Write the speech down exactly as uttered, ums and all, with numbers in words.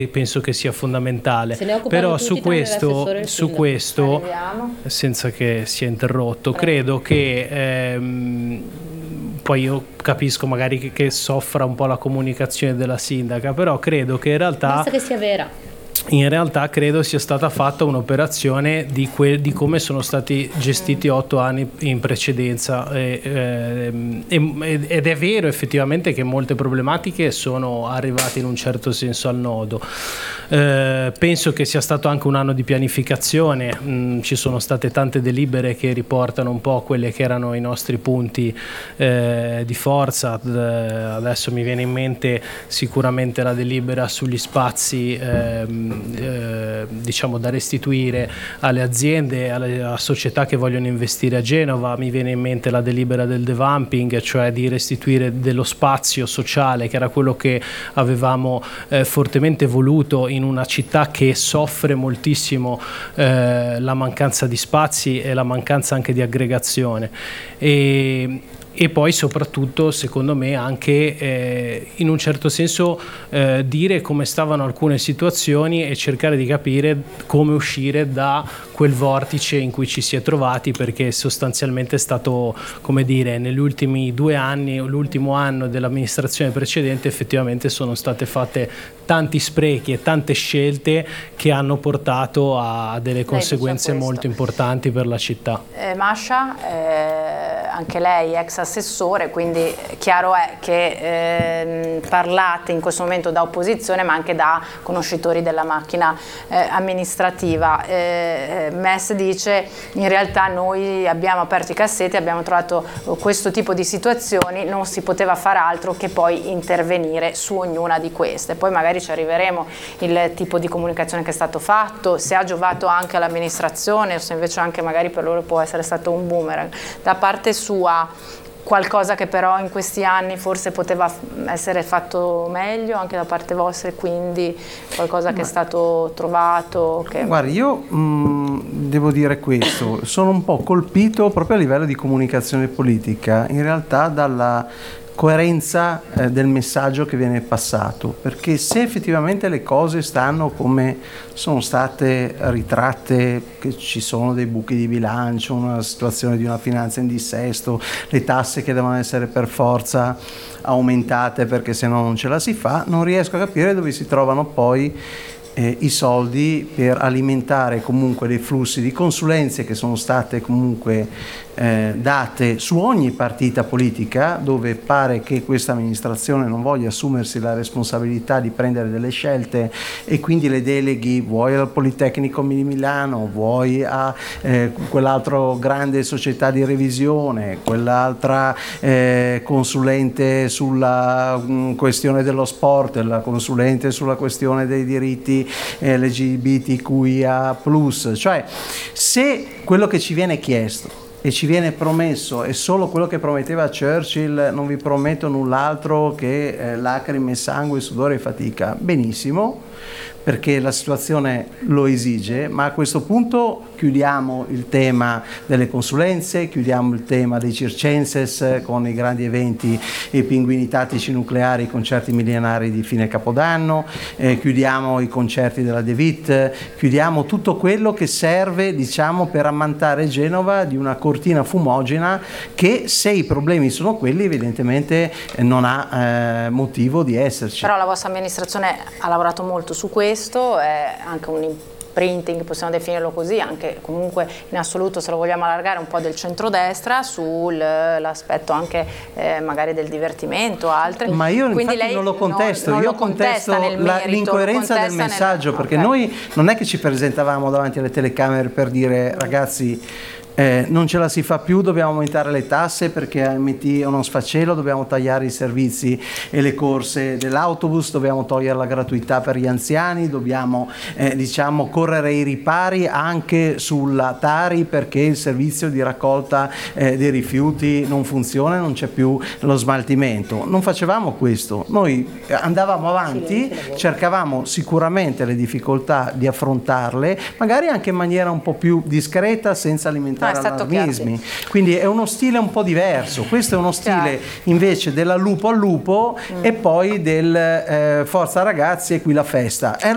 penso che sia fondamentale. Se ne occupano Però tutti, su tranne questo, l'assessore e il su sindaco. questo Arriviamo. senza che sia interrotto, Prego. credo che ehm, poi io capisco magari che, che soffra un po' la comunicazione della sindaca, però credo che in realtà Basta che sia vera. in realtà credo sia stata fatta un'operazione di, que- di come sono stati gestiti otto anni in precedenza e, ehm, e- ed è vero effettivamente che molte problematiche sono arrivate in un certo senso al nodo. Eh, penso che sia stato anche un anno di pianificazione. Mm, ci sono state tante delibere che riportano un po' quelli che erano i nostri punti eh, di forza. D- adesso mi viene in mente sicuramente la delibera sugli spazi ehm, eh, diciamo da restituire alle aziende, alle a società che vogliono investire a Genova. Mi viene in mente la delibera del devamping, cioè di restituire dello spazio sociale, che era quello che avevamo eh, fortemente voluto in una città che soffre moltissimo eh, la mancanza di spazi e la mancanza anche di aggregazione. E, e poi soprattutto secondo me anche eh, in un certo senso eh, dire come stavano alcune situazioni e cercare di capire come uscire da quel vortice in cui ci si è trovati, perché sostanzialmente è stato, come dire, negli ultimi due anni, l'ultimo anno dell'amministrazione precedente, effettivamente sono state fatte tanti sprechi e tante scelte che hanno portato a delle conseguenze molto importanti per la città. Eh, Masha, eh, anche lei ex assessore, quindi chiaro è che eh, parlate in questo momento da opposizione ma anche da conoscitori della macchina eh, amministrativa. Eh, M E S dice in realtà noi abbiamo aperto i cassetti, abbiamo trovato questo tipo di situazioni, non si poteva fare altro che poi intervenire su ognuna di queste. Poi magari ci arriveremo il tipo di comunicazione che è stato fatto, se ha giovato anche all'amministrazione o se invece anche magari per loro può essere stato un boomerang. Da parte sua qualcosa che però in questi anni forse poteva essere fatto meglio anche da parte vostra, e quindi qualcosa che è stato trovato? Che... Guardi, io mh, devo dire questo, sono un po' colpito proprio a livello di comunicazione politica, in realtà dalla coerenza eh, del messaggio che viene passato, perché se effettivamente le cose stanno come sono state ritratte, che ci sono dei buchi di bilancio, una situazione di una finanza in dissesto, le tasse che devono essere per forza aumentate perché se no non ce la si fa, non riesco a capire dove si trovano poi Eh, i soldi per alimentare comunque dei flussi di consulenze che sono state comunque eh, date su ogni partita politica, dove pare che questa amministrazione non voglia assumersi la responsabilità di prendere delle scelte e quindi le deleghi vuoi al Politecnico di Milano, vuoi a eh, quell'altro grande società di revisione, quell'altra eh, consulente sulla mh, questione dello sport, la consulente sulla questione dei diritti L G B T Q I A plus, cioè se quello che ci viene chiesto e ci viene promesso è solo quello che prometteva Churchill, non vi prometto null'altro che eh, lacrime, sangue, sudore e fatica, benissimo, perché la situazione lo esige, ma a questo punto chiudiamo il tema delle consulenze, chiudiamo il tema dei circenses con i grandi eventi e i pinguini tattici nucleari, i concerti millenari di fine Capodanno, eh, chiudiamo i concerti della De Witt, chiudiamo tutto quello che serve, diciamo, per ammantare Genova di una cortina fumogena che, se i problemi sono quelli, evidentemente non ha eh, motivo di esserci. Però la vostra amministrazione ha lavorato molto su questo, è anche un imprinting, possiamo definirlo così, anche comunque in assoluto, se lo vogliamo allargare, un po' del centrodestra sull'aspetto anche eh, magari del divertimento, altre. Ma io Quindi infatti lei non lo contesto, non, non io lo contesta contesto nel la, merito, l'incoerenza lo del messaggio, nel... perché okay. Noi non è che ci presentavamo davanti alle telecamere per dire ragazzi Eh, non ce la si fa più, dobbiamo aumentare le tasse perché A M T è uno sfacelo, dobbiamo tagliare i servizi e le corse dell'autobus, dobbiamo togliere la gratuità per gli anziani, dobbiamo eh, diciamo correre ai ripari anche sulla Tari perché il servizio di raccolta eh, dei rifiuti non funziona, non c'è più lo smaltimento. Non facevamo questo, noi andavamo avanti, cercavamo sicuramente le difficoltà di affrontarle, magari anche in maniera un po' più discreta, senza alimentare No, è stato allarmismi. Quindi è uno stile un po' diverso. Questo è uno stile invece della lupo al lupo mm. e poi del eh, forza ragazzi e qui la festa. È